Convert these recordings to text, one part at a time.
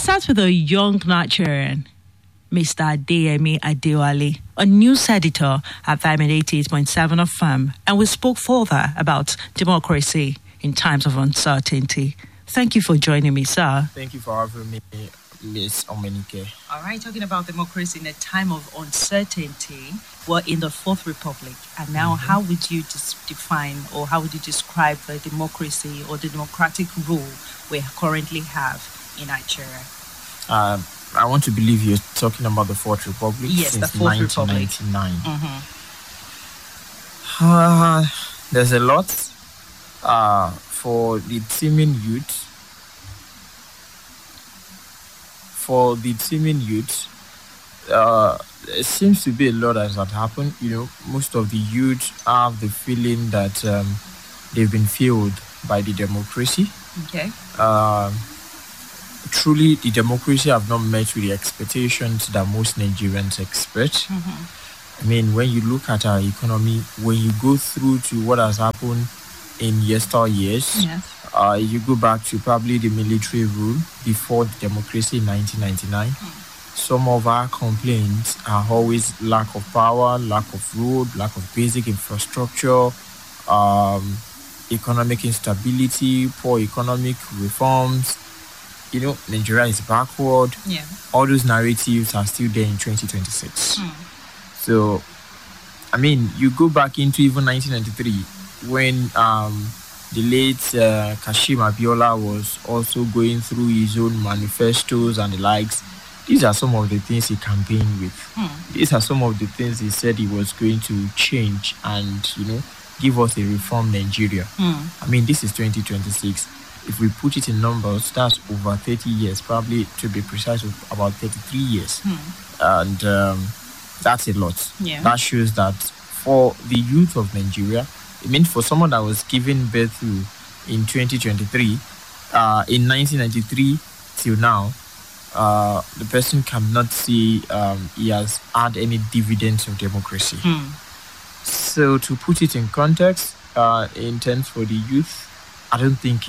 start with a young Nigerian, Mr. Adeyemi Adewale, a news editor at Vitamin 88.7 of FAM, and we spoke further about democracy in times of uncertainty. Thank you for joining me, sir. Thank you for having me, Ms. Omenike. All right, talking about democracy in a time of uncertainty, we're in the Fourth Republic. And now, how would you define or how would you describe the democracy or the democratic rule we currently have in Nigeria? I want to believe you're talking about the Fourth Republic. Yes, since the Fourth 1999. Republic. There's a lot for the teeming youth. It seems to be a lot that has happened. You know, most of the youth have the feeling that they've been failed by the democracy. Okay. Truly, the democracy have not met with the expectations that most Nigerians expect. I mean, when you look at our economy, when you go through to what has happened in yesteryears, you go back to probably the military rule before the democracy in 1999. Some of our complaints are always lack of power, lack of road, lack of basic infrastructure, economic instability, poor economic reforms. You know, Nigeria is backward. Yeah. All those narratives are still there in 2026. So, I mean, you go back into even 1993 when the late Kashim Abiola was also going through his own manifestos and the likes. These are some of the things he campaigned with. These are some of the things he said he was going to change and, you know, give us a reformed Nigeria. I mean, this is 2026. If we put it in numbers, that's over 30 years, probably to be precise, about 33 years. And that's a lot. Yeah. That shows that for the youth of Nigeria, I mean, for someone that was given birth to in 2023, in 1993 till now, the person cannot see he has had any dividends of democracy. So to put it in context, in terms for the youth, I don't think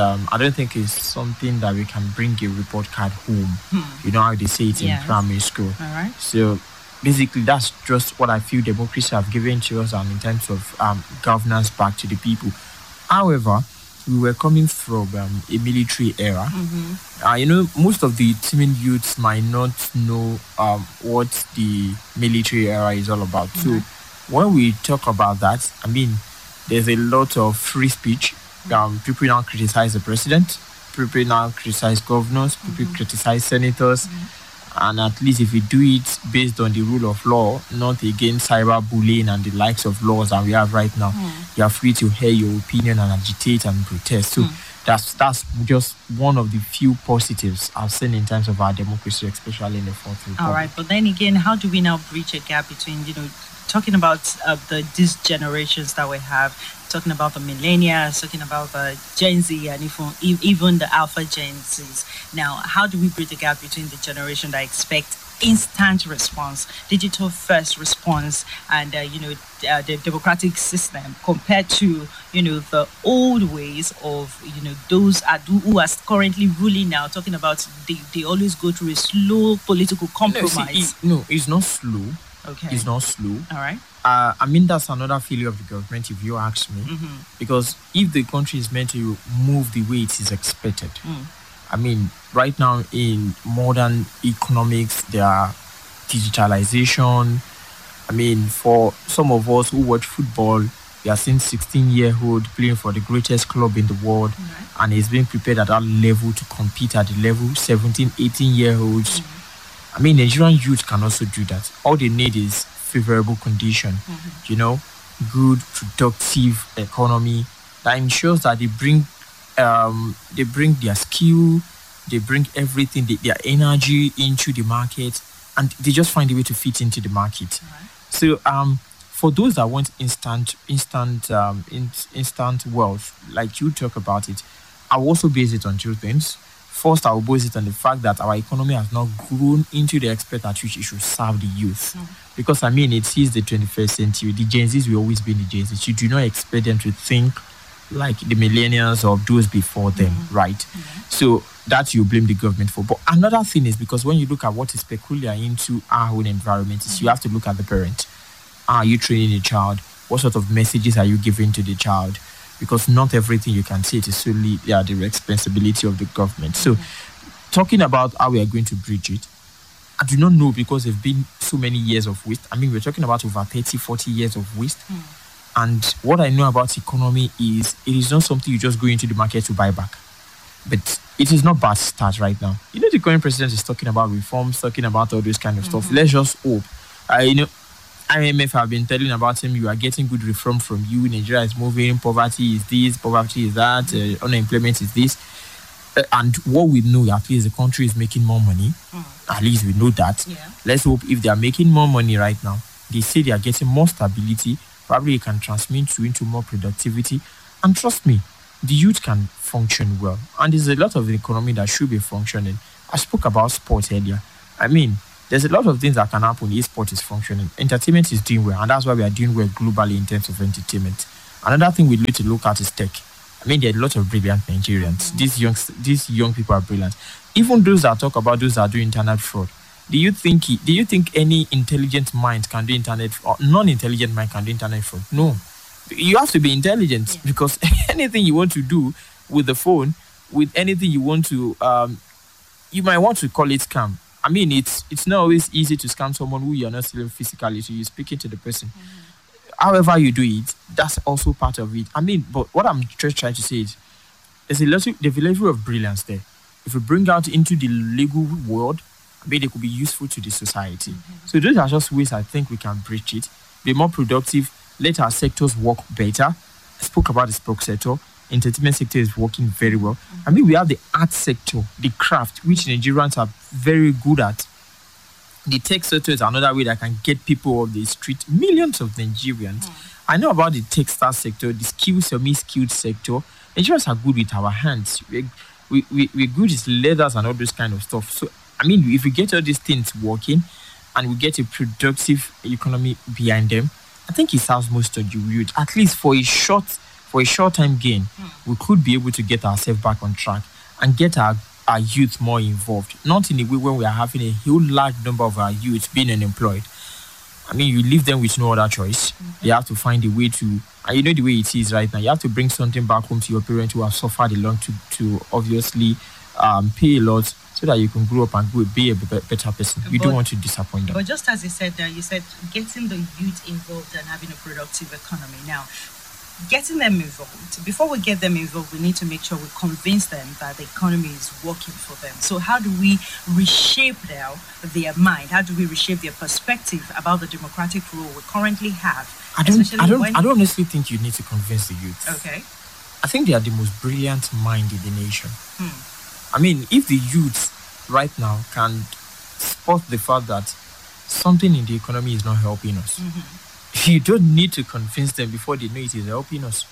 it's something that we can bring a report card home. You know how they say it in primary school. All right. So basically, that's just what I feel democracy have given to us in terms of governance back to the people. However, we were coming from a military era. You know, most of the teeming youths might not know what the military era is all about. So when we talk about that, I mean, there's a lot of free speech. People now criticize the president. People now criticize governors. People criticize senators. And at least if you do it based on the rule of law, not against cyberbullying and the likes of laws that we have right now, you are free to hear your opinion and agitate and protest. So that's just one of the few positives I've seen in terms of our democracy, especially in the Fourth Republic. All right, but then again, how do we now bridge a gap between, you know, talking about these generations that we have, talking about the millennials, talking about the Gen Z, and even the Alpha Gen Zs. Now, how do we bridge the gap between the generation that expect instant response, digital first response, and the democratic system compared to the old ways of those who are currently ruling now, talking about they always go through a slow political compromise. It's not slow. Okay. It's not slow. All right. I mean, that's another failure of the government, if you ask me. Because if the country is meant to move the way it is expected, I mean, right now in modern economics, there are digitalization. I mean, for some of us who watch football, we are seeing 16-year-old playing for the greatest club in the world, and he's being prepared at that level to compete at the level 17, 18-year-olds. I mean, Nigerian youth can also do that. All they need is favorable condition, good, productive economy that ensures that they bring their skill, they bring everything, their energy into the market, and they just find a way to fit into the market. So, for those that want instant wealth, like you talk about it, I will also base it on two things. First, I will base it on the fact that our economy has not grown into the extent at which it should serve the youth. Because, I mean, it is the 21st century. The Gen Zs will always be the Gen Zs. You do not expect them to think like the millennials or those before them, right? So that you blame the government for. But another thing is because when you look at what is peculiar into our own environment, is you have to look at the parent. Are you training a child? What sort of messages are you giving to the child? Because not everything you can say it is solely the responsibility of the government. So talking about how we are going to bridge it, I do not know because there have been so many years of waste. I mean, we're talking about over 30, 40 years of waste. And what I know about economy is it is not something you just go into the market to buy back. But it is not bad start right now. You know, the current president is talking about reforms, talking about all this kind of stuff. Let's just hope. IMF have been telling about him, you are getting good reform from you. Nigeria is moving, poverty is this, poverty is that, unemployment is this. And what we know, at least the country is making more money. At least we know that. Yeah. Let's hope if they are making more money right now, they say they are getting more stability, probably it can transmit into more productivity. And trust me, the youth can function well. And there's a lot of the economy that should be functioning. I spoke about sports earlier. I mean, there's a lot of things that can happen if sport is functioning. Entertainment is doing well, and that's why we are doing well globally in terms of entertainment. Another thing we need to look at is tech. I mean, there are a lot of brilliant Nigerians. These young people are brilliant. Even those that talk about those that do internet fraud. Do you think any intelligent mind can do internet or non-intelligent mind can do internet fraud? No. You have to be intelligent because anything you want to do with the phone, with anything you want to, you might want to call it scam. I mean, it's not always easy to scam someone who you're not seeing physically, so you're speaking to the person. However you do it, that's also part of it. I mean, but what I'm just trying to say is there's a level of brilliance there. If we bring out into the legal world, I mean, they could be useful to the society. So those are just ways I think we can bridge it, be more productive, let our sectors work better. I spoke about the sports sector. Entertainment sector is working very well. I mean, we have the art sector, the craft, which Nigerians are very good at. The tech sector is another way that can get people off the street. Millions of Nigerians. I know about the textile sector, the skilled, semi-skilled sector. Nigerians are good with our hands. We're good with leathers and all those kind of stuff. So, I mean, if we get all these things working and we get a productive economy behind them, I think it serves most of the youth. At least for a short time gain, we could be able to get ourselves back on track and get our youth more involved. Not in a way when we are having a huge large number of our youth being unemployed. I mean, you leave them with no other choice. They have to find a way to, and you know the way it is right now, you have to bring something back home to your parents who have suffered a lot to obviously pay a lot so that you can grow up and be a better person. You don't want to disappoint them. But just as you said there, you said getting the youth involved and having a productive economy. Now, getting them involved, before we get them involved, we need to make sure we convince them that the economy is working for them. So how do we reshape their mind? How do we reshape their perspective about the democratic rule we currently have? I don't honestly think you need to convince the youth. Okay. I think they are the most brilliant mind in the nation. I mean, if the youth right now can spot the fact that something in the economy is not helping us, you don't need to convince them before they know it is helping us.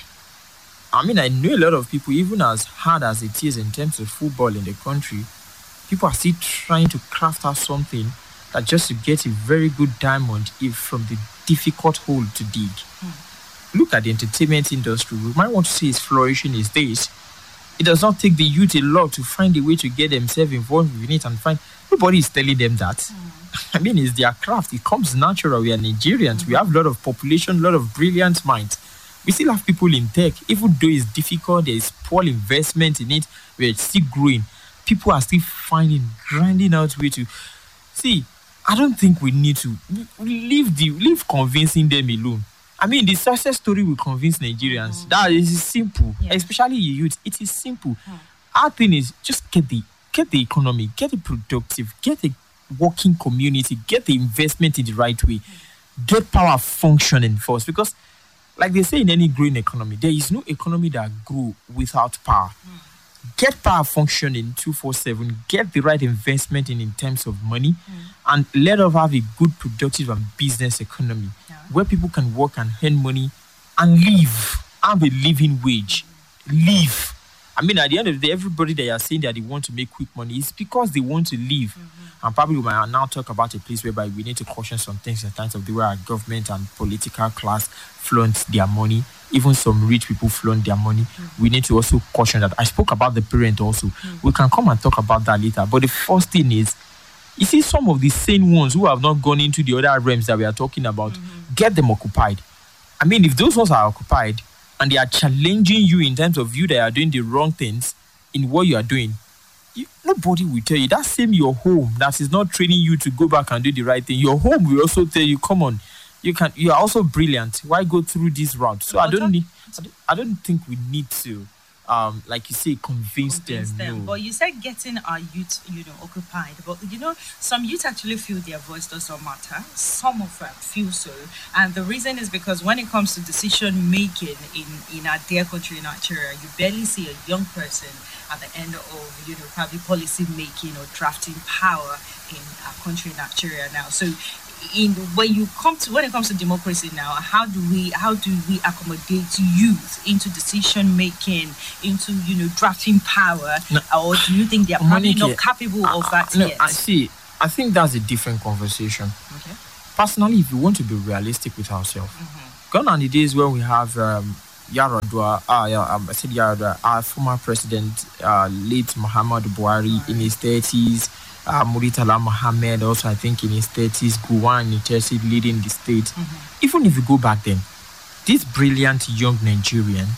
I mean, I know a lot of people, even as hard as it is in terms of football in the country, people are still trying to craft out something that just to get a very good diamond from the difficult hole to dig. Look at the entertainment industry. We might want to see it's flourishing these days. It does not take the youth a lot to find a way to get themselves involved in it and find. Nobody is telling them that. I mean, it's their craft. It comes natural. We are Nigerians. We have a lot of population, a lot of brilliant minds. We still have people in tech. Even though it's difficult, there is poor investment in it, we're still growing. People are still grinding out way to... See, I don't think we need to leave convincing them alone. I mean, the success story will convince Nigerians. That is simple, especially youth. It is simple. Our thing is just get the economy, get it productive, get a working community, get the investment in the right way, get power functioning first. Because, like they say in any growing economy, there is no economy that grows without power. Get power functioning 24/7, get the right investment in terms of money, and let us have a good, productive and business economy where people can work and earn money and live, have a living wage, live. I mean, at the end of the day, everybody that are saying that they want to make quick money is because they want to live. And probably we might now talk about a place whereby we need to caution some things in terms of the way our government and political class flaunt their money. Even some rich people flaunt their money. We need to also caution that. I spoke about the parent also. We can come and talk about that later. But the first thing is, you see, some of the sane ones who have not gone into the other realms that we are talking about, get them occupied. I mean, if those ones are occupied and they are challenging you in terms of you that are doing the wrong things in what you are doing, nobody will tell you. That same your home that is not training you to go back and do the right thing. Your home will also tell you, come on, you are also brilliant. Why go through this route? So I don't think we need to like you say, convince them. No. But you said getting our youth, occupied. But some youth actually feel their voice does not matter. Some of them feel so, and the reason is because when it comes to decision making in our dear country, Nigeria, you barely see a young person at the end of probably policy making or drafting power in our country, Nigeria now. So when it comes to democracy now, how do we accommodate youth into decision making, into drafting power, or do you think they are probably not capable of that yet? I think that's a different conversation. Okay. Personally, if we want to be realistic with ourselves, gone are the days when we have Yaradua, our former president, late Muhammadu Buhari, in his 30s. Muritala Mohammed also, I think, in his 30s, Gowon Nkrumah leading the state. Even if you go back then, this brilliant young Nigerian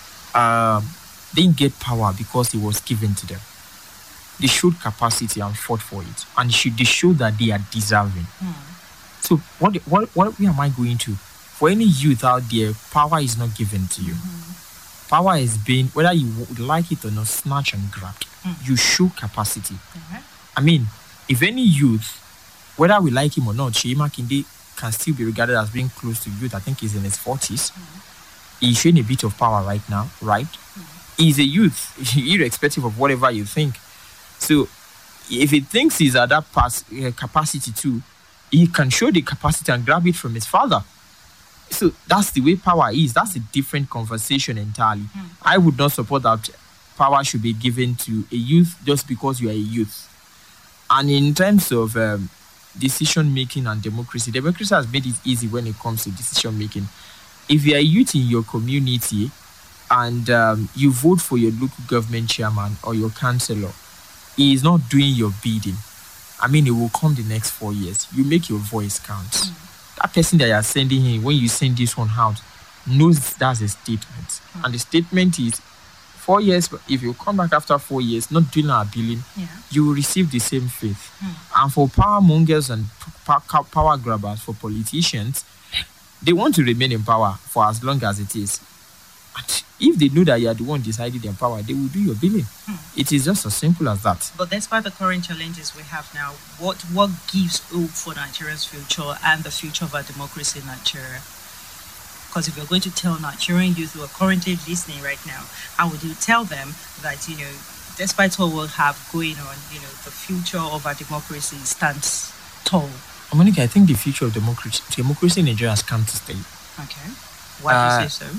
didn't get power because it was given to them. They showed capacity and fought for it, and they showed that they are deserving. So what am I going to? For any youth out there, power is not given to you. Power is being, whether you would like it or not, snatched and grabbed. You show capacity. I mean, if any youth, whether we like him or not, Seyi Makinde can still be regarded as being close to youth. I think he's in his 40s. He's showing a bit of power right now, right? He's a youth, irrespective of whatever you think. So, if he thinks he's at that capacity too, he can show the capacity and grab it from his father. So, that's the way power is. That's a different conversation entirely. I would not support that power should be given to a youth just because you are a youth. And in terms of decision making and democracy has made it easy when it comes to decision making. If you are a youth in your community and you vote for your local government chairman or your councillor, he is not doing your bidding. I mean, it will come the next 4 years. You make your voice count. That person that you are sending him, when you send this one out, knows that's a statement. And the statement is, 4 years, if you come back after 4 years, not doing our billing, you will receive the same faith. And for power mongers and power grabbers, for politicians, they want to remain in power for as long as it is. And if they know that you are the one deciding their power, they will do your billing. It is just as simple as that. But despite the current challenges we have now, what gives hope for Nigeria's future and the future of our democracy in Nigeria? Because if you're going to tell Nigerian youth who are currently listening right now, how would you tell them that, despite what we'll have going on, the future of our democracy stands tall? Monica, I think the future of democracy in Nigeria has come to stay. Okay. Why do you say so?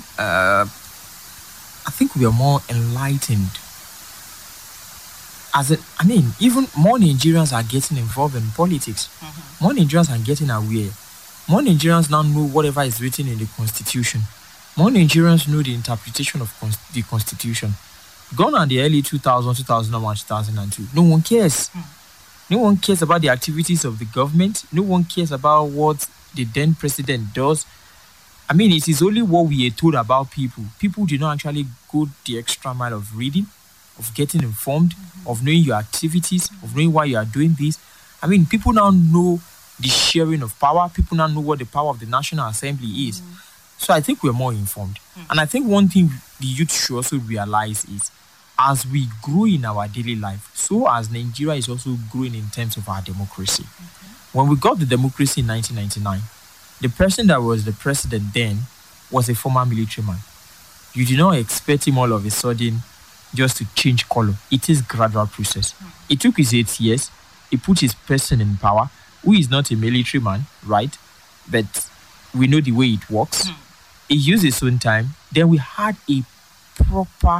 I think we are more enlightened. Even more Nigerians are getting involved in politics. More Nigerians are getting aware. More Nigerians now know whatever is written in the Constitution. More Nigerians know the interpretation of the Constitution. Gone are the early 2000s, 2001, 2002. No one cares. No one cares about the activities of the government. No one cares about what the then president does. I mean, it is only what we are told about people. People do not actually go the extra mile of reading, of getting informed, of knowing your activities, of knowing why you are doing this. I mean, people now know the sharing of power. People now know what the power of the National Assembly is. So I think we're more informed. And I think one thing the youth should also realize is, as we grow in our daily life, so as Nigeria is also growing in terms of our democracy. When we got the democracy in 1999, the person that was the president then was a former military man. You do not expect him all of a sudden just to change color. It is a gradual process. It took his 8 years. He put his person in power, who is not a military man, right? But we know the way it works. He used his own time. Then we had a proper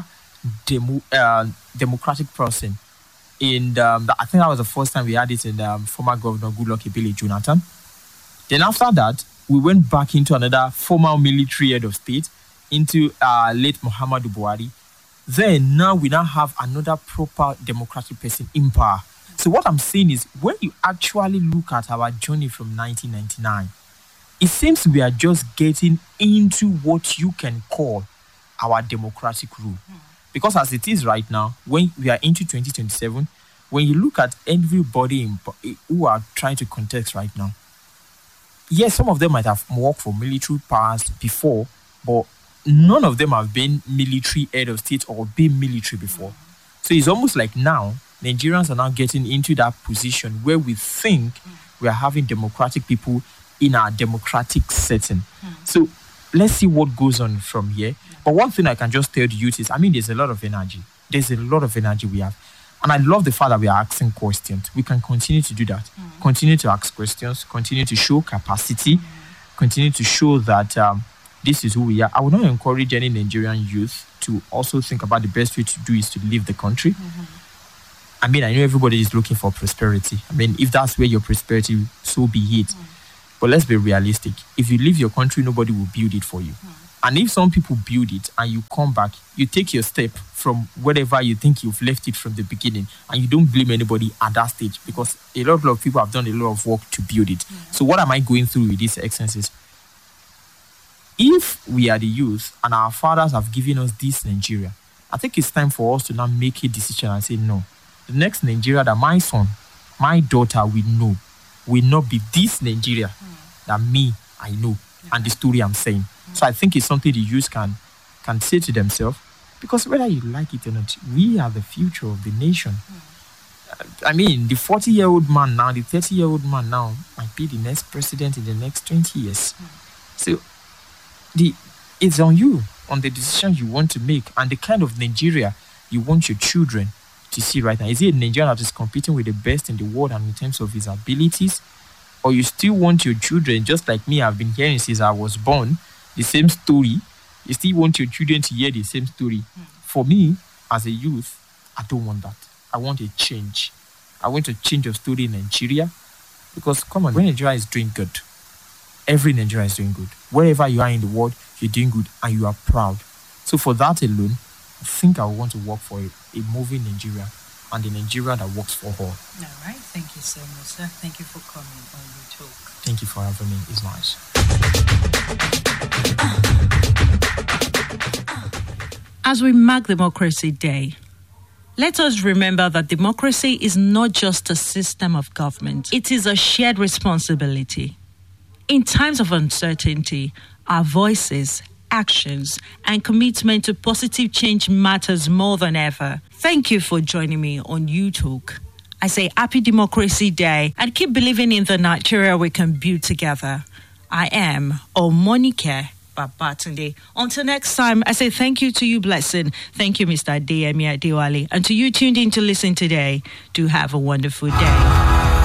democratic person. I think that was the first time we had it in former Governor Goodluck Ebele Jonathan. Then after that, we went back into another former military head of state, into late Muhammadu Buhari. Then now we have another proper democratic person in power. So what I'm saying is, when you actually look at our journey from 1999, it seems we are just getting into what you can call our democratic rule. Because as it is right now, when we are into 2027, when you look at everybody who are trying to contest right now, yes, some of them might have worked for military powers before, but none of them have been military head of state or been military before. So it's almost like now, Nigerians are now getting into that position where we think we are having democratic people in our democratic setting. So let's see what goes on from here. But one thing I can just tell the youth is, there's a lot of energy. There's a lot of energy we have. And I love the fact that we are asking questions. We can continue to do that. Continue to ask questions. Continue to show capacity. Continue to show that this is who we are. I would not encourage any Nigerian youth to also think about the best way to do is to leave the country. I know everybody is looking for prosperity. If that's where your prosperity, so be it. But let's be realistic. If you leave your country, nobody will build it for you. And if some people build it and you come back, you take your step from wherever you think you've left it from the beginning, and you don't blame anybody at that stage, because a lot of people have done a lot of work to build it. So what am I going through with these excellencies? If we are the youth and our fathers have given us this Nigeria, I think it's time for us to now make a decision and say, no, the next Nigeria that my son, my daughter will know will not be this Nigeria that I know, and the story I'm saying. So I think it's something the youth can say to themselves, because whether you like it or not, we are the future of the nation. The 40-year-old man now, the 30-year-old man now might be the next president in the next 20 years. So it's on you, on the decision you want to make, and the kind of Nigeria you want your children to see right now. Is it a Nigeria that is competing with the best in the world and in terms of his abilities? Or you still want your children, just like me, I've been hearing since I was born, the same story. You still want your children to hear the same story. For me, as a youth, I don't want that. I want a change. I want a change of story in Nigeria. Because, come on, when Nigeria is doing good, every Nigeria is doing good. Wherever you are in the world, you're doing good and you are proud. So for that alone, I think I want to work for a moving Nigeria, and the Nigeria that works for all. All right. Thank you so much, sir. Thank you for coming on the talk. Thank you for having me. It's nice. As we mark Democracy Day, let us remember that democracy is not just a system of government. It is a shared responsibility. In times of uncertainty, our voices, actions, and commitment to positive change matters more than ever. Thank you for joining me on UTalk. I say Happy Democracy Day and keep believing in the Nigeria we can build together. I am Omonike Babatunde. Until next time, I say thank you to you, Blessing. Thank you, Mr. Adeyemi Adewale. And to you tuned in to listen today, do have a wonderful day.